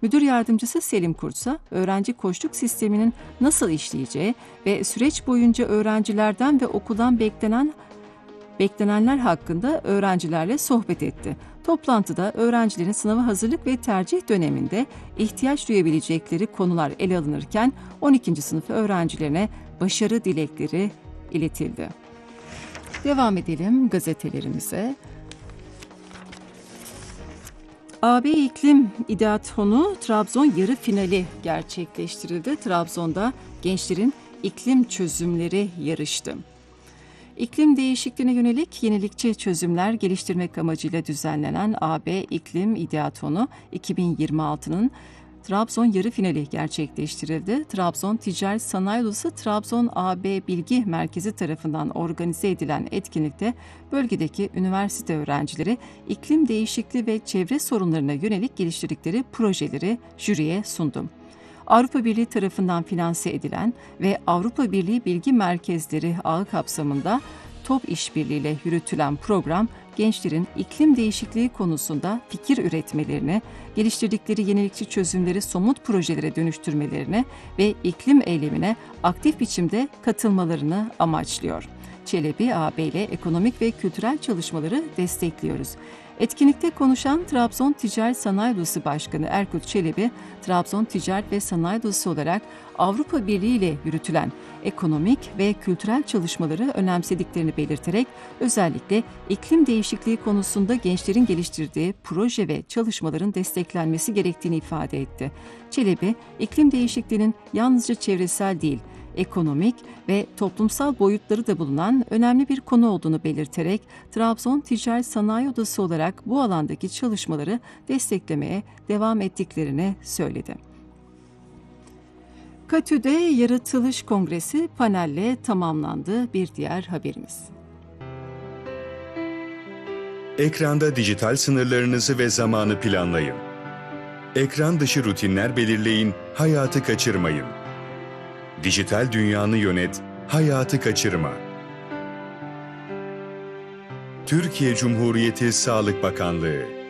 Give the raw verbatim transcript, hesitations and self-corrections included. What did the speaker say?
Müdür yardımcısı Selim Kurtsa, öğrenci koçluk sisteminin nasıl işleyeceği ve süreç boyunca öğrencilerden ve okuldan beklenen beklenenler hakkında öğrencilerle sohbet etti. Toplantıda öğrencilerin sınava hazırlık ve tercih döneminde ihtiyaç duyabilecekleri konular ele alınırken on ikinci sınıf öğrencilerine başarı dilekleri iletildi. Devam edelim gazetelerimize. A B İklim İdeaton'u Trabzon yarı finali gerçekleştirildi. Trabzon'da gençlerin iklim çözümleri yarıştı. İklim değişikliğine yönelik yenilikçi çözümler geliştirmek amacıyla düzenlenen A B İklim İdeatonu iki bin yirmi altının Trabzon yarı finali gerçekleştirildi. Trabzon Ticaret Sanayi Odası Trabzon A B Bilgi Merkezi tarafından organize edilen etkinlikte bölgedeki üniversite öğrencileri iklim değişikliği ve çevre sorunlarına yönelik geliştirdikleri projeleri jüriye sundu. Avrupa Birliği tarafından finanse edilen ve Avrupa Birliği Bilgi Merkezleri ağı kapsamında TOP işbirliğiyle yürütülen program, gençlerin iklim değişikliği konusunda fikir üretmelerini, geliştirdikleri yenilikçi çözümleri somut projelere dönüştürmelerini ve iklim eylemine aktif biçimde katılmalarını amaçlıyor. Çelebi A B ile ekonomik ve kültürel çalışmaları destekliyoruz. Etkinlikte konuşan Trabzon Ticaret Sanayi Odası Başkanı Erkut Çelebi, Trabzon Ticaret ve Sanayi Odası olarak Avrupa Birliği ile yürütülen ekonomik ve kültürel çalışmaları önemsediklerini belirterek özellikle iklim değişikliği konusunda gençlerin geliştirdiği proje ve çalışmaların desteklenmesi gerektiğini ifade etti. Çelebi, iklim değişikliğinin yalnızca çevresel değil, ekonomik ve toplumsal boyutları da bulunan önemli bir konu olduğunu belirterek Trabzon Ticaret Sanayi Odası olarak bu alandaki çalışmaları desteklemeye devam ettiklerini söyledi. KATÜ'de Yaratılış Kongresi panelle tamamlandı. Bir diğer haberimiz. Ekranda dijital sınırlarınızı ve zamanı planlayın. Ekran dışı rutinler belirleyin, hayatı kaçırmayın. Dijital dünyanı yönet, hayatı kaçırma. Türkiye Cumhuriyeti Sağlık Bakanlığı